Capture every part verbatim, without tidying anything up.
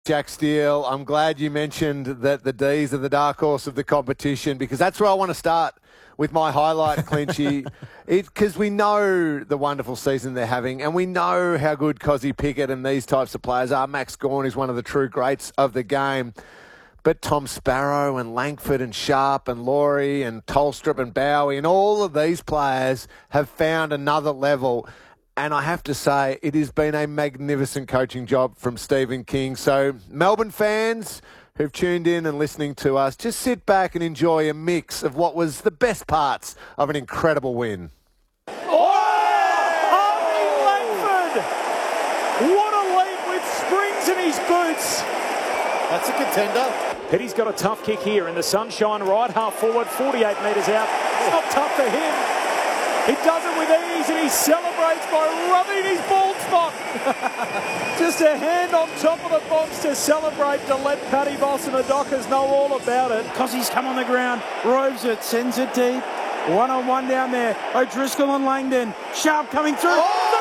Jack Steele, I'm glad you mentioned that the D's are the dark horse of the competition, because that's where I want to start with my highlight, Clinchy. Because we know the wonderful season they're having, and we know how good Cozzy Pickett and these types of players are. Max Gawn is one of the true greats of the game. But Tom Sparrow and Langford and Sharp and Laurie and Tolstrup and Bowie and all of these players have found another level. And I have to say, it has been a magnificent coaching job from Stephen King. So, Melbourne fans who've tuned in and listening to us, just sit back and enjoy a mix of what was the best parts of an incredible win. Oh! Harvey Langford! What a leap with springs in his boots. That's a contender. Petty's got a tough kick here in the sunshine, right half forward, forty-eight metres out. It's not tough for him. He does it with ease, and he celebrates by rubbing his bald spot. Just a hand on top of the box to celebrate, to let Paddy Boss and the Dockers know all about it. Cozzy's come on the ground, roves it, sends it deep. One-on-one down there. O'Driscoll and Langdon. Sharp coming through.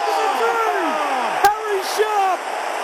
Oh! Harry Sharp!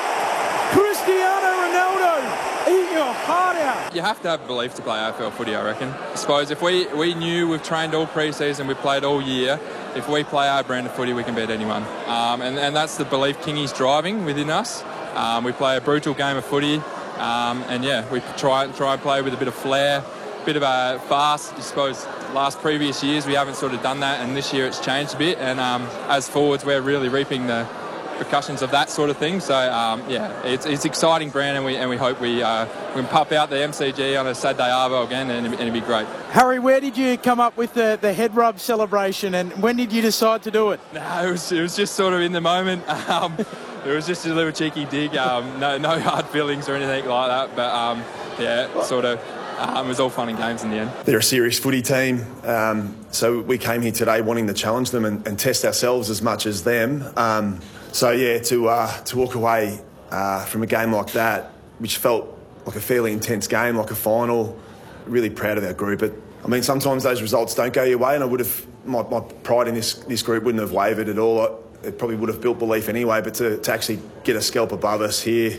Cristiano Ronaldo! Eat your heart out. You have to have belief to play A F L footy, I reckon. I suppose if we, we knew we've trained all pre-season, we've played all year, if we play our brand of footy, we can beat anyone. Um, and, and that's the belief Kingy's driving within us. Um, we play a brutal game of footy. Um, and, yeah, we try, try and play with a bit of flair, a bit of a fast. I suppose last previous years we haven't sort of done that, and this year it's changed a bit. And um, as forwards, we're really reaping the repercussions of that sort of thing. So, um, yeah, it's it's exciting, brand, and we and we hope we, uh, we can pop out the M C G on a Saturday arvo again, and, and it'd be great. Harry, where did you come up with the, the head rub celebration, and when did you decide to do it? No, it was, it was just sort of in the moment. Um, it was just a little cheeky dig. Um, no, no hard feelings or anything like that. But, um, yeah, sort of, um, it was all fun and games in the end. They're a serious footy team. Um, so we came here today wanting to challenge them and, and test ourselves as much as them. Um, So, yeah, to uh, to walk away uh, from a game like that, which felt like a fairly intense game, like a final, really proud of our group. It, I mean, sometimes those results don't go your way, and I would have, my, my pride in this, this group wouldn't have wavered at all. It probably would have built belief anyway, but to, to actually get a scalp above us here,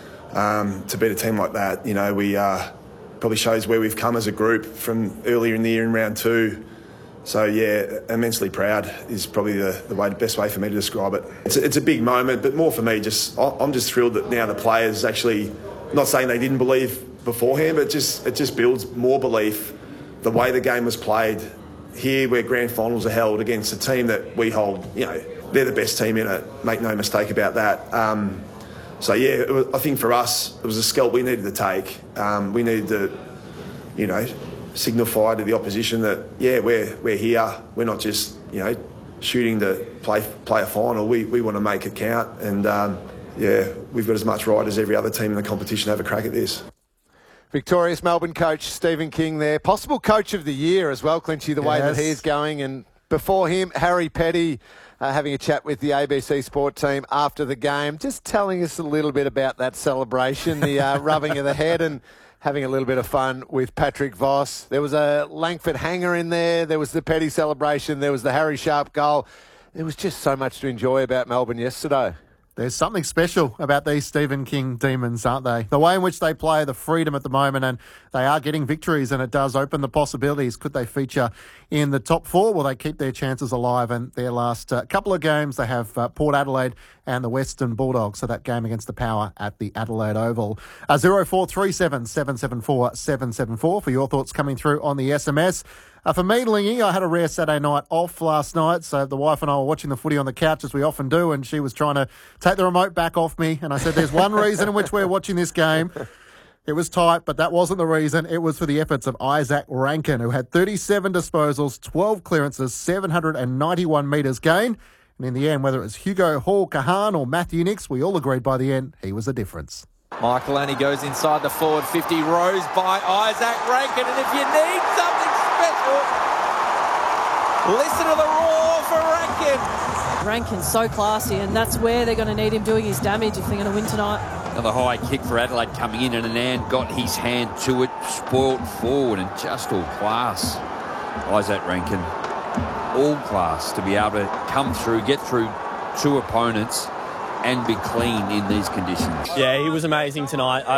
um, to beat a team like that, you know, we uh, probably shows where we've come as a group from earlier in the year in round two. So, yeah, immensely proud is probably the, the way, best way for me to describe it. It's a, it's a big moment, but more for me, just I'm just thrilled that now the players actually, not saying they didn't believe beforehand, but just it just builds more belief. The way the game was played here, where grand finals are held against a team that we hold, you know, they're the best team in it, make no mistake about that. Um, so, yeah, it was, I think for us, it was a scalp we needed to take. Um, we needed to, you know, signify to the opposition that, yeah, we're we're here. We're not just, you know, shooting to play play a final. We we want to make it count, and um, yeah, we've got as much right as every other team in the competition to have a crack at this. Victorious Melbourne coach Stephen King there, possible coach of the year as well, Clinchy, the way Yes. that he is going, and before him, Harry Petty. Uh, having a chat with the A B C Sport team after the game, just telling us a little bit about that celebration, the uh, rubbing of the head, and having a little bit of fun with Patrick Voss. There was a Langford hanger in there. There was the Petty celebration. There was the Harry Sharp goal. There was just so much to enjoy about Melbourne yesterday. There's something special about these Stephen King Demons, aren't they? The way in which they play, the freedom at the moment, and they are getting victories, and it does open the possibilities. Could they feature in the top four? Will they keep their chances alive? And their last uh, couple of games, they have uh, Port Adelaide and the Western Bulldogs, so that game against the Power at the Adelaide Oval. Uh, zero four three seven, seven seven four, seven seven four for your thoughts coming through on the S M S. Uh, for me, Lingy, I had a rare Saturday night off last night, so the wife and I were watching the footy on the couch, as we often do, and she was trying to take the remote back off me, and I said, there's one reason in which we're watching this game. It was tight, but that wasn't the reason. It was for the efforts of Isaac Rankin, who had thirty-seven disposals, twelve clearances, seven hundred ninety-one metres gain. And in the end, whether it was Hugo Hall, Kahan or Matthew Nix, we all agreed by the end he was the difference. Michael Annie goes inside the forward fifty, rows by Isaac Rankin, and if you need something special, listen to the roar for Rankin. Rankin's so classy, and that's where they're going to need him doing his damage if they're going to win tonight. Another high kick for Adelaide coming in, and Anand got his hand to it, spoiled forward, and just all class. Isaac Rankin, all class to be able to come through, get through two opponents and be clean in these conditions. Yeah, he was amazing tonight.